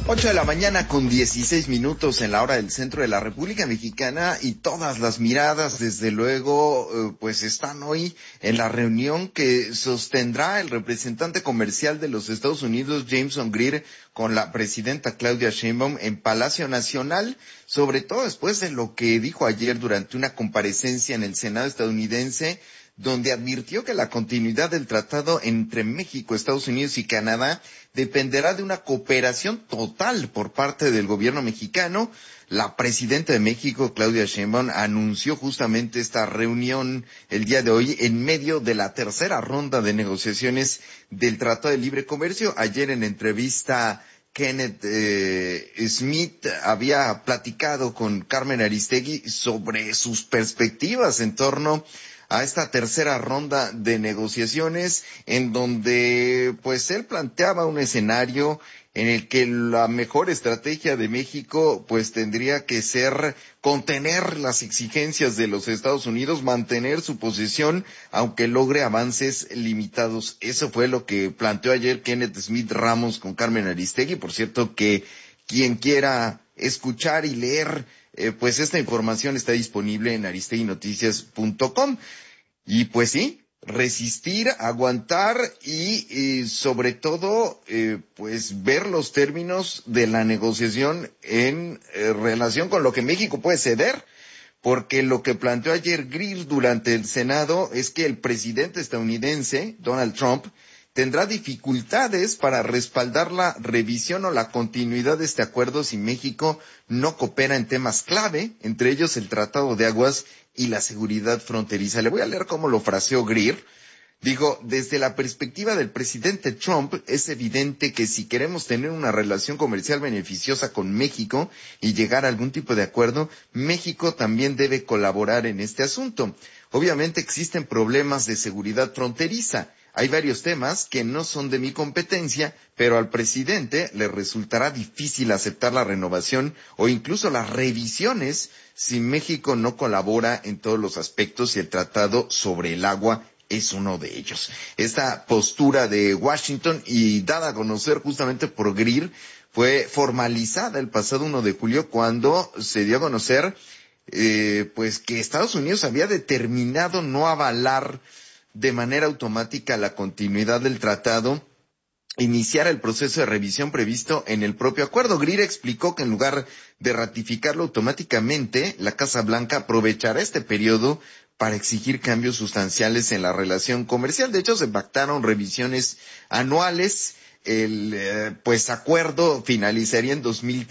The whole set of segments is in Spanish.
8 de la mañana con 16 minutos en la hora del centro de la República Mexicana, y todas las miradas, desde luego, pues están hoy en la reunión que sostendrá el representante comercial de los Estados Unidos, Jameson Greer, con la presidenta Claudia Sheinbaum en Palacio Nacional, sobre todo después de lo que dijo ayer durante una comparecencia en el Senado estadounidense, donde advirtió que la continuidad del tratado entre México, Estados Unidos y Canadá dependerá de una cooperación total por parte del gobierno mexicano. La presidenta de México, Claudia Sheinbaum, anunció justamente esta reunión el día de hoy en medio de la tercera ronda de negociaciones del Tratado de Libre Comercio. Ayer, en entrevista, Kenneth Smith había platicado con Carmen Aristegui sobre sus perspectivas en torno a esta tercera ronda de negociaciones, en donde pues él planteaba un escenario en el que la mejor estrategia de México pues tendría que ser contener las exigencias de los Estados Unidos, mantener su posición aunque logre avances limitados. Eso fue lo que planteó ayer Kenneth Smith Ramos con Carmen Aristegui. Por cierto, que quien quiera escuchar y leer pues esta información está disponible en aristeguinoticias.com. Y pues sí, resistir, aguantar y sobre todo pues ver los términos de la negociación en relación con lo que México puede ceder, porque lo que planteó ayer Greer durante el Senado es que el presidente estadounidense, Donald Trump, tendrá dificultades para respaldar la revisión o la continuidad de este acuerdo si México no coopera en temas clave, entre ellos el Tratado de Aguas y la seguridad fronteriza. Le voy a leer cómo lo fraseó Greer. Dijo: desde la perspectiva del presidente Trump, es evidente que si queremos tener una relación comercial beneficiosa con México y llegar a algún tipo de acuerdo, México también debe colaborar en este asunto. Obviamente existen problemas de seguridad fronteriza. Hay varios temas que no son de mi competencia, pero al presidente le resultará difícil aceptar la renovación o incluso las revisiones si México no colabora en todos los aspectos, y el Tratado sobre el Agua es uno de ellos. Esta postura de Washington, y dada a conocer justamente por Greer, fue formalizada el pasado 1 de julio cuando se dio a conocer pues que Estados Unidos había determinado no avalar de manera automática la continuidad del tratado, iniciar el proceso de revisión previsto en el propio acuerdo. Greer explicó que en lugar de ratificarlo automáticamente, la Casa Blanca aprovechará este periodo para exigir cambios sustanciales en la relación comercial. De hecho, se pactaron revisiones anuales. El acuerdo finalizaría en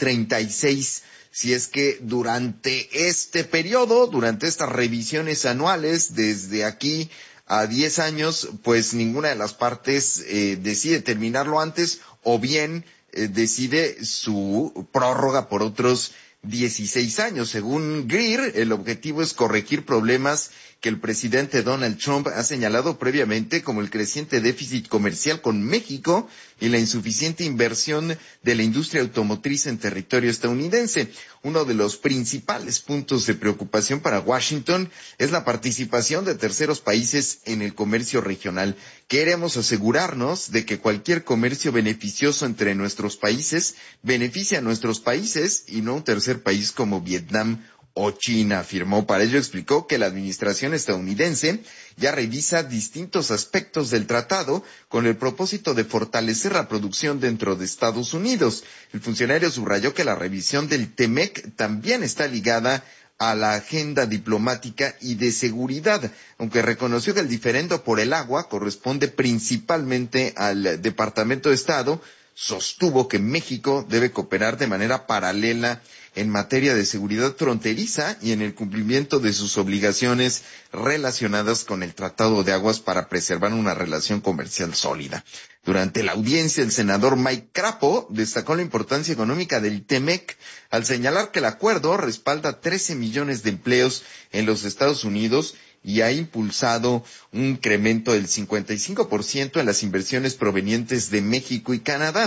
2036. Si es que durante este periodo, durante estas revisiones anuales, desde aquí a 10 años, pues ninguna de las partes decide terminarlo antes, o bien decide su prórroga por otros 16 años. Según Greer, el objetivo es corregir problemas que el presidente Donald Trump ha señalado previamente, como el creciente déficit comercial con México y la insuficiente inversión de la industria automotriz en territorio estadounidense. Uno de los principales puntos de preocupación para Washington es la participación de terceros países en el comercio regional. Queremos asegurarnos de que cualquier comercio beneficioso entre nuestros países beneficia a nuestros países y no a un tercer país como Vietnam o China, afirmó. Para ello explicó que la administración estadounidense ya revisa distintos aspectos del tratado con el propósito de fortalecer la producción dentro de Estados Unidos. El funcionario subrayó que la revisión del TEMEC también está ligada a la agenda diplomática y de seguridad, aunque reconoció que el diferendo por el agua corresponde principalmente al Departamento de Estado. Sostuvo que México debe cooperar de manera paralela en materia de seguridad fronteriza y en el cumplimiento de sus obligaciones relacionadas con el Tratado de Aguas para preservar una relación comercial sólida. Durante la audiencia, el senador Mike Crapo destacó la importancia económica del TEMEC al señalar que el acuerdo respalda 13 millones de empleos en los Estados Unidos y ha impulsado un incremento del 55% en las inversiones provenientes de México y Canadá.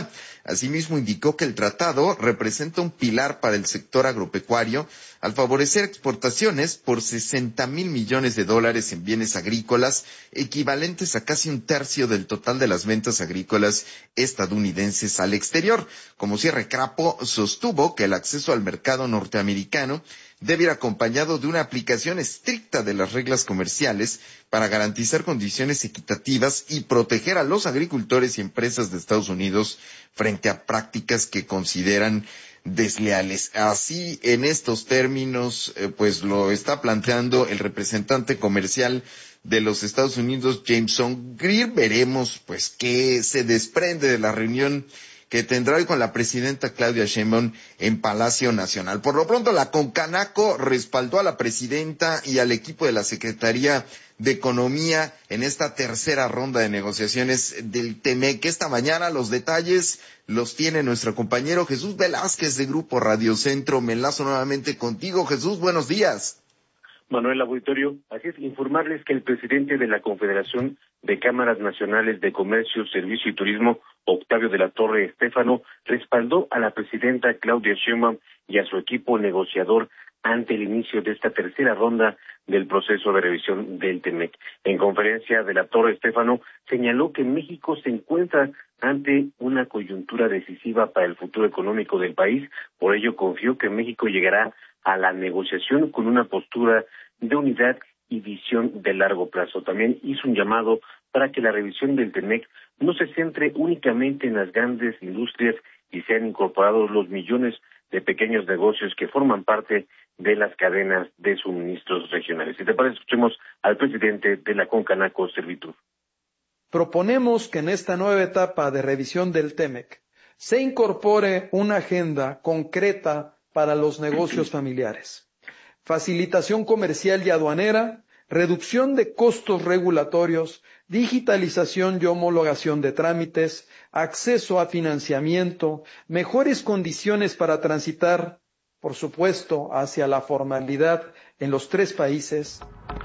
Asimismo, indicó que el tratado representa un pilar para el sector agropecuario al favorecer exportaciones por $60,000 millones en bienes agrícolas, equivalentes a casi un tercio del total de las ventas agrícolas estadounidenses al exterior. Como cierre, Crapo sostuvo que el acceso al mercado norteamericano debe ir acompañado de una aplicación estricta de las reglas comerciales para garantizar condiciones equitativas y proteger a los agricultores y empresas de Estados Unidos frente a prácticas que consideran desleales. Así, en estos términos, pues lo está planteando el representante comercial de los Estados Unidos, Jameson Greer. Veremos, pues, qué se desprende de la reunión que tendrá hoy con la presidenta Claudia Sheinbaum en Palacio Nacional. Por lo pronto, la Concanaco respaldó a la presidenta y al equipo de la Secretaría de Economía en esta tercera ronda de negociaciones del TEMEC. Esta mañana los detalles los tiene nuestro compañero Jesús Velázquez de Grupo Radio Centro. Me enlazo nuevamente contigo. Jesús, buenos días. Manuel Auditorio, así es, informarles que el presidente de la Confederación de Cámaras Nacionales de Comercio, Servicio y Turismo, Octavio de la Torre Estéfano, respaldó a la presidenta Claudia Sheinbaum y a su equipo negociador ante el inicio de esta tercera ronda del proceso de revisión del TEMEC. En conferencia, de la Torre Estéfano señaló que México se encuentra ante una coyuntura decisiva para el futuro económico del país. Por ello, confió que México llegará a la negociación con una postura de unidad y visión de largo plazo. También hizo un llamado para que la revisión del TEMEC no se centre únicamente en las grandes industrias y sean incorporados los millones de pequeños negocios que forman parte de las cadenas de suministros regionales. Si te parece, escuchemos al presidente de la Concanaco Servitur. Proponemos que en esta nueva etapa de revisión del TEMEC se incorpore una agenda concreta para los negocios familiares, facilitación comercial y aduanera, reducción de costos regulatorios, digitalización y homologación de trámites, acceso a financiamiento, mejores condiciones para transitar, por supuesto, hacia la formalidad en los 3 países.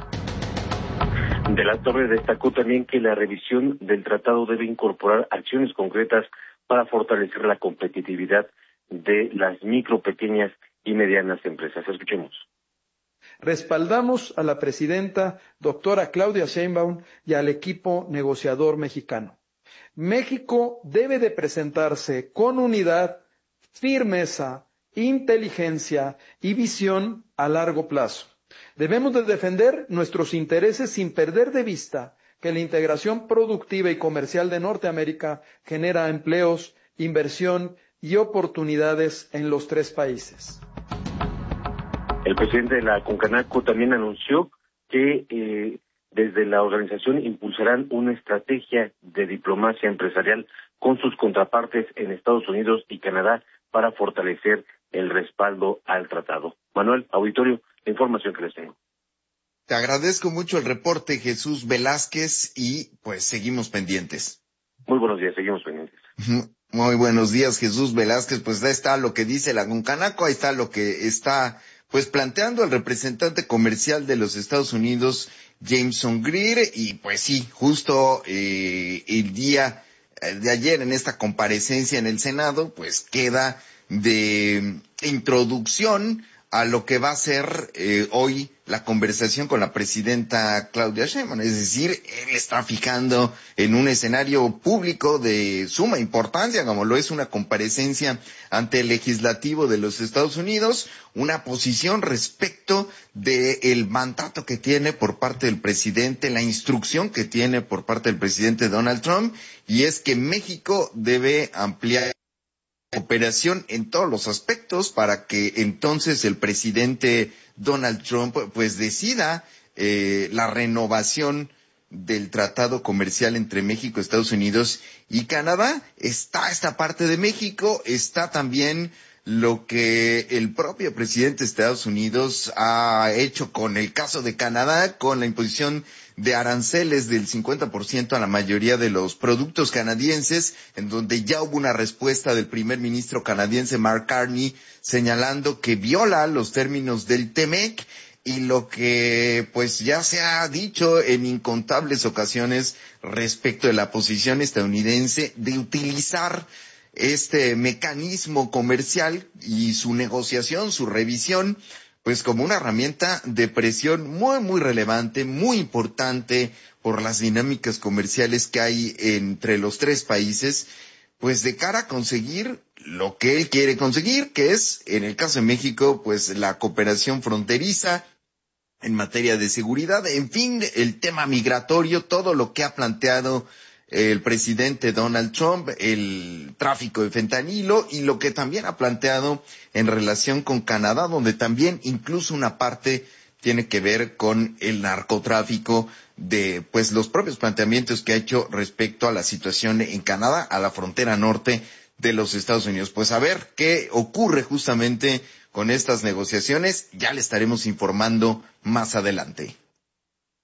De la Torre destacó también que la revisión del tratado debe incorporar acciones concretas para fortalecer la competitividad de las micro, pequeñas y medianas empresas. Escuchemos. Respaldamos a la presidenta doctora Claudia Sheinbaum y al equipo negociador mexicano. México debe de presentarse con unidad, firmeza, inteligencia y visión a largo plazo. Debemos de defender nuestros intereses sin perder de vista que la integración productiva y comercial de Norteamérica genera empleos, inversión y oportunidades en los 3 países. El presidente de la Concanaco también anunció que desde la organización impulsarán una estrategia de diplomacia empresarial con sus contrapartes en Estados Unidos y Canadá para fortalecer el respaldo al tratado. Manuel, auditorio, la información que les tengo. Te agradezco mucho el reporte, Jesús Velázquez, y pues seguimos pendientes. Muy buenos días, seguimos pendientes. Muy buenos días, Jesús Velázquez. Pues ahí está lo que dice la Concanaco, ahí está lo que está pues planteando el representante comercial de los Estados Unidos, Jameson Greer, y pues sí, justo el día de ayer en esta comparecencia en el Senado, pues queda de introducción a lo que va a ser hoy la conversación con la presidenta Claudia Sheinbaum. Es decir, él está fijando en un escenario público de suma importancia, como lo es una comparecencia ante el legislativo de los Estados Unidos, una posición respecto del mandato que tiene por parte del presidente, la instrucción que tiene por parte del presidente Donald Trump, y es que México debe ampliar operación en todos los aspectos para que entonces el presidente Donald Trump pues decida la renovación del tratado comercial entre México, Estados Unidos y Canadá. Está esta parte de México, está también lo que el propio presidente de Estados Unidos ha hecho con el caso de Canadá, con la imposición de aranceles del 50% a la mayoría de los productos canadienses, en donde ya hubo una respuesta del primer ministro canadiense Mark Carney señalando que viola los términos del TEMEC, y lo que pues ya se ha dicho en incontables ocasiones respecto de la posición estadounidense de utilizar este mecanismo comercial y su negociación, su revisión, pues como una herramienta de presión muy relevante, muy importante por las dinámicas comerciales que hay entre los tres países, pues de cara a conseguir lo que él quiere conseguir, que es, en el caso de México, pues la cooperación fronteriza en materia de seguridad, en fin, el tema migratorio, todo lo que ha planteado el presidente Donald Trump, el tráfico de fentanilo y lo que también ha planteado en relación con Canadá, donde también incluso una parte tiene que ver con el narcotráfico, de pues los propios planteamientos que ha hecho respecto a la situación en Canadá, a la frontera norte de los Estados Unidos. Pues a ver qué ocurre justamente con estas negociaciones, ya le estaremos informando más adelante.